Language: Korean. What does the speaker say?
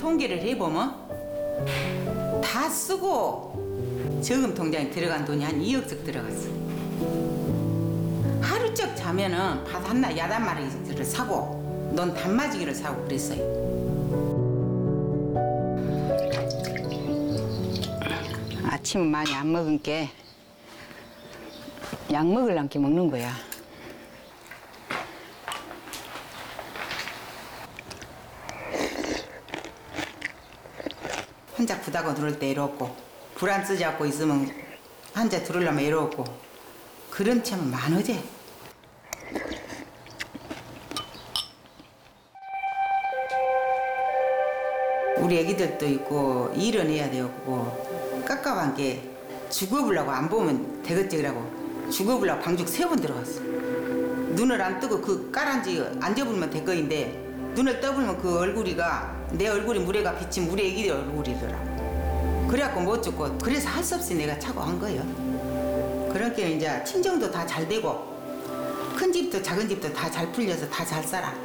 통계를 해보면 다 쓰고 저금 통장에 들어간 돈이 한 2억씩 들어갔어. 하루쩍 자면은 밭 하나 야단마리기를 사고 넌 단마지기를 사고 그랬어요. 아침은 많이 안 먹은 게 약 먹으려니까 먹는 거야. 혼자 부다고 누를 때 외롭고 불 안 쓰지 않고 있으면 혼자 들으려면 외롭고 그런 참은 많으지. 우리 애기들도 있고 일은 해야 되고 깝깝한 게 죽어보려고 안 보면 되겠지라고 죽어보려고 방죽 3번 들어갔어. 눈을 안 뜨고 그 까란지 앉아보면 될 거인데 눈을 떠보면 그 얼굴이가 내 얼굴이 물에가 비친 우리 애기들 얼굴이더라고. 그래갖고 못 죽고 그래서 할 수 없이 내가 차고 한 거예요. 그러니까 이제 친정도 다 잘 되고 큰 집도 작은 집도 다 잘 풀려서 다 잘 살아.